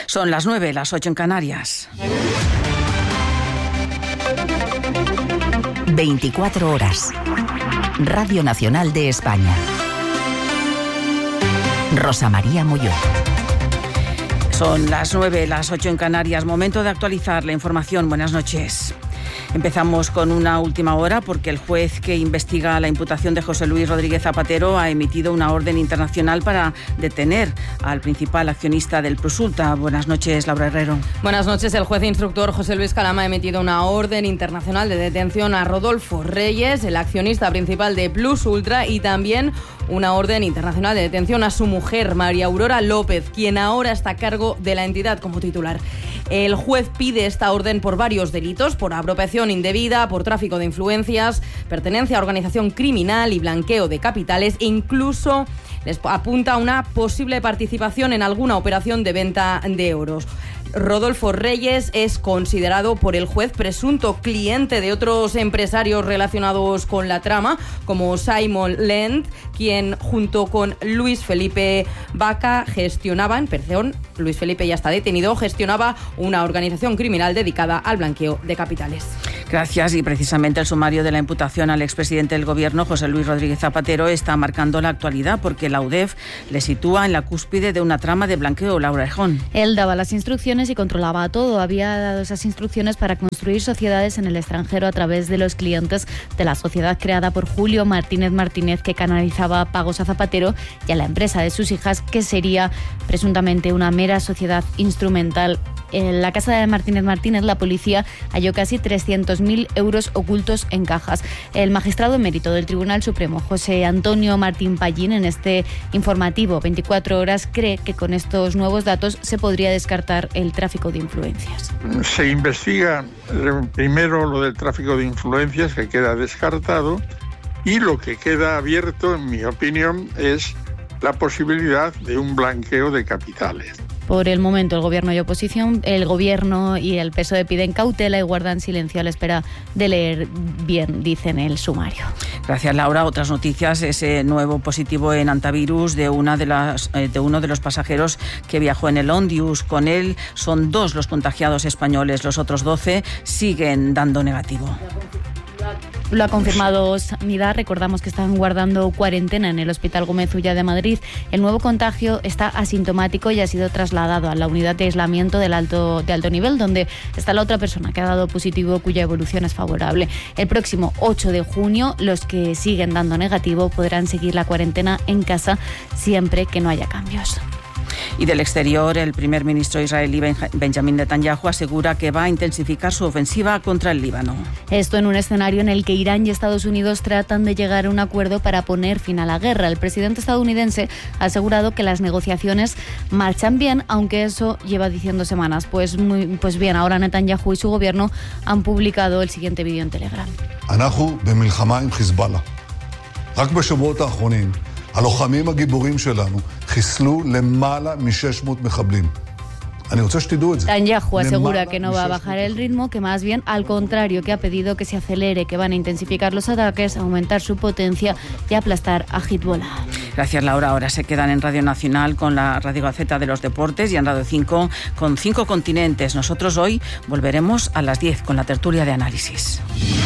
Son las 9, las 8 en Canarias. 24 horas. Radio Nacional de España. Rosa María Molló. Son las 9, las 8 en Canarias. Momento de actualizar la información. Buenas noches. Empezamos con una última hora porque el juez que investiga la imputación de José Luis Rodríguez Zapatero ha emitido una orden internacional para detener al principal accionista del Prosulta. Buenas noches, Laura Herrero. Buenas noches. El juez instructor José Luis Calama ha emitido una orden internacional de detención a Rodolfo Reyes, el accionista principal de Plus Ultra, y también una orden internacional de detención a su mujer, María Aurora López, quien ahora está a cargo de la entidad como titular. El juez pide esta orden por varios delitos: por apropiación indebida, por tráfico de influencias, pertenencia a organización criminal y blanqueo de capitales, e incluso les apunta a una posible participación en alguna operación de venta de euros. Rodolfo Reyes es considerado por el juez presunto cliente de otros empresarios relacionados con la trama, como Simon Lend, quien junto con Luis Felipe Vaca Luis Felipe ya está detenido, gestionaba una organización criminal dedicada al blanqueo de capitales. Gracias. Y precisamente el sumario de la imputación al expresidente del Gobierno, José Luis Rodríguez Zapatero, está marcando la actualidad porque la UDEF le sitúa en la cúspide de una trama de blanqueo. Laura Ejón. Él daba las instrucciones y controlaba todo. Había dado esas instrucciones para construir sociedades en el extranjero a través de los clientes de la sociedad creada por Julio Martínez, que canalizaba pagos a Zapatero y a la empresa de sus hijas, que sería presuntamente una mera sociedad instrumental. En la casa de Martínez, la policía halló casi 300.000 euros ocultos en cajas. El magistrado emérito del Tribunal Supremo, José Antonio Martín Pallín, en este informativo 24 horas, cree que con estos nuevos datos se podría descartar el tráfico de influencias. Se investiga primero lo del tráfico de influencias, que queda descartado, y lo que queda abierto, en mi opinión, es la posibilidad de un blanqueo de capitales. Por el momento, el Gobierno y oposición, el Gobierno y el PSOE piden cautela y guardan silencio a la espera de leer bien, dicen el sumario. Gracias, Laura. Otras noticias: ese nuevo positivo en antivirus de uno de los pasajeros que viajó en el Ondius. Con él son 2 los contagiados españoles. Los otros 12 siguen dando negativo. Lo ha confirmado Sanidad. Recordamos que están guardando cuarentena en el Hospital Gómez Ulla de Madrid. El nuevo contagio está asintomático y ha sido trasladado a la unidad de aislamiento de alto nivel, donde está la otra persona que ha dado positivo, cuya evolución es favorable. El próximo 8 de junio, los que siguen dando negativo podrán seguir la cuarentena en casa siempre que no haya cambios. Y del exterior, el primer ministro israelí Benjamin Netanyahu asegura que va a intensificar su ofensiva contra el Líbano. Esto en un escenario en el que Irán y Estados Unidos tratan de llegar a un acuerdo para poner fin a la guerra. El presidente estadounidense ha asegurado que las negociaciones marchan bien, aunque eso lleva diciendo semanas. Pues bien, ahora Netanyahu y su gobierno han publicado el siguiente vídeo en Telegram. אנחנו במלחמה עם חיזבאללה. רק בשבועות האחרונים הלוחמים הגיבורים שלנו חיסלו למעלה מ-600 מחבלים. Netanyahu asegura que no va a bajar el ritmo, que más bien al contrario, que ha pedido que se acelere, que van a intensificar los ataques, aumentar su potencia y aplastar a Hezbollah. Gracias, Laura. Ahora se quedan en Radio Nacional con la Radio Gaceta de los Deportes y en Radio 5 con 5 continentes. Nosotros hoy volveremos a las 10 con la tertulia de análisis.